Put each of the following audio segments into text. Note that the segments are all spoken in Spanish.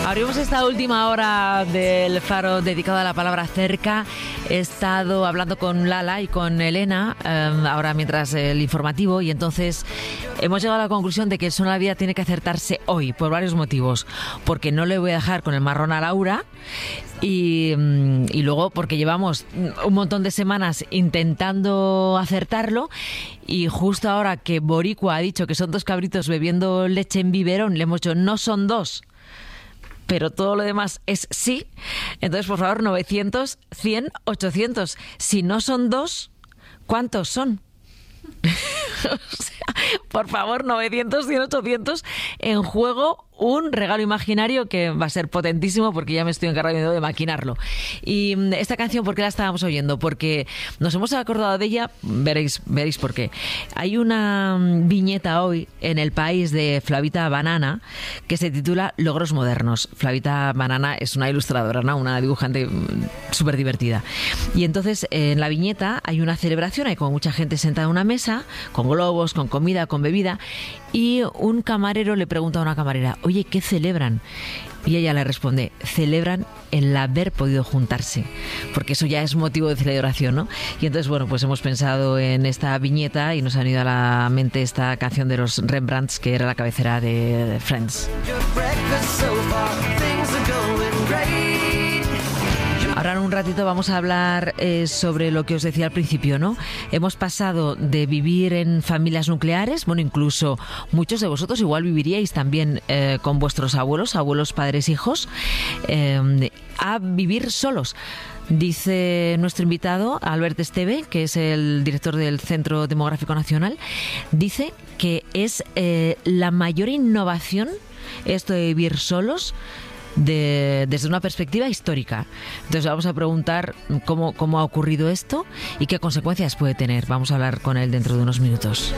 Abrimos esta última hora del Faro dedicado a la palabra cerca. He estado hablando con Lala y con Elena ahora mientras el informativo, y entonces hemos llegado a la conclusión de que el Son de la Vida tiene que acertarse hoy por varios motivos. Porque no le voy a dejar con el marrón a Laura y luego porque llevamos un montón de semanas intentando acertarlo, y justo ahora que Boricua ha dicho que son 2 cabritos bebiendo leche en biberón, le hemos dicho no son 2, pero todo lo demás es sí. Entonces, por favor, 900, 100, 800. Si no son 2, ¿cuántos son? O sea, por favor, 900, 100, 800. En juego un regalo imaginario que va a ser potentísimo, porque ya me estoy encargando de maquinarlo. Y esta canción, ¿por qué la estábamos oyendo? Porque nos hemos acordado de ella, veréis por qué. Hay una viñeta hoy en El País de Flavita Banana que se titula Logros Modernos. Flavita Banana es una ilustradora, ¿no? Una dibujante súper divertida. Y entonces en la viñeta hay una celebración, hay como mucha gente sentada en una mesa, con globos, con comida, con bebida, y un camarero le pregunta a una camarera: oye, ¿qué celebran? Y ella le responde: celebran el haber podido juntarse, porque eso ya es motivo de celebración, ¿no? Y entonces, bueno, pues hemos pensado en esta viñeta y nos ha venido a la mente esta canción de los Rembrandts, que era la cabecera de Friends. Ahora en un ratito vamos a hablar sobre lo que os decía al principio, ¿no? Hemos pasado de vivir en familias nucleares, bueno, incluso muchos de vosotros igual viviríais también con vuestros abuelos, padres, hijos, a vivir solos. Dice nuestro invitado, Albert Esteve, que es el director del Centro Demográfico Nacional, dice que es la mayor innovación esto de vivir solos desde una perspectiva histórica. Entonces vamos a preguntar cómo ha ocurrido esto y qué consecuencias puede tener. Vamos a hablar con él dentro de unos minutos.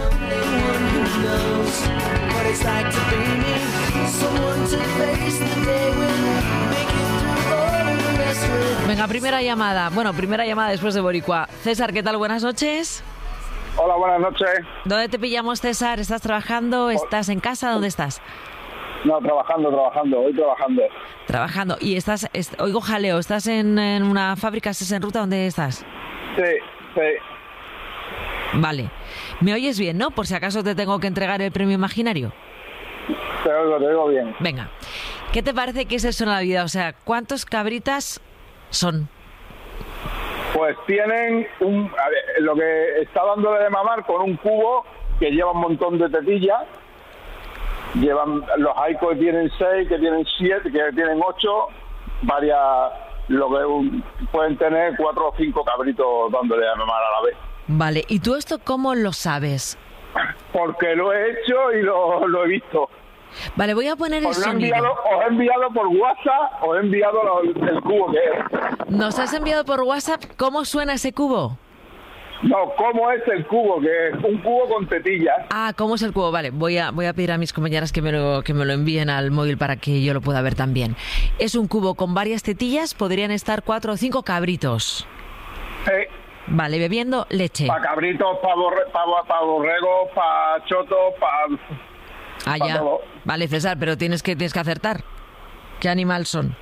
Venga, primera llamada. Bueno, primera llamada después de Boricua. César, ¿qué tal? Buenas noches. Hola, buenas noches. ¿Dónde te pillamos, César? ¿Estás trabajando? ¿Estás en casa? ¿Dónde estás? No, trabajando, hoy trabajando. Trabajando. Y oigo jaleo, ¿estás en una fábrica? ¿Estás en ruta? ¿Dónde estás? Sí. Vale. ¿Me oyes bien, no? Por si acaso te tengo que entregar el premio imaginario. Te oigo bien. Venga. ¿Qué te parece que es eso en la vida? O sea, ¿cuántos cabritas son? Pues tienen lo que está dándole de mamar con un cubo que lleva un montón de tetillas. Llevan los haicos que tienen 6, que tienen 7, que tienen 8, varias, lo que pueden tener 4 o 5 cabritos dándole a mamar a la vez. Vale, ¿y tú esto cómo lo sabes? Porque lo he hecho y lo he visto. Vale, voy a poner el sonido. Os he enviado por WhatsApp, os he enviado el cubo que es. ¿Nos has enviado por WhatsApp cómo suena ese cubo? No, ¿cómo es el cubo? Que es un cubo con tetillas. Ah, ¿cómo es el cubo? Vale, voy a pedir a mis compañeras que me lo envíen al móvil para que yo lo pueda ver también. Es un cubo con varias tetillas, podrían estar 4 o 5 cabritos. Sí. Vale, bebiendo leche. Para cabritos, para borregos, para chotos, para... Ah, ya. Todo. Vale, César, pero tienes que acertar. ¿Qué animal son?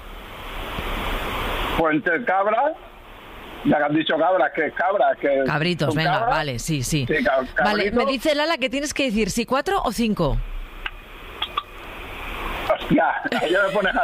Pues entre cabras... Ya que han dicho cabras, que es cabras. Que cabritos, venga, cabras. Vale, sí. Vale, me dice Lala que tienes que decir si 4 o 5. Hostia, ya me pones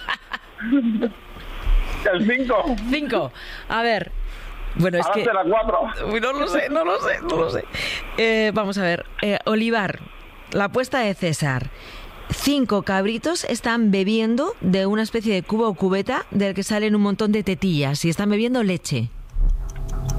el 5. 5. A ver. Bueno, es que... será 4. Uy, no lo sé. Vamos a ver. Olivar, la apuesta de César. 5 cabritos están bebiendo de una especie de cubo o cubeta del que salen un montón de tetillas y están bebiendo leche.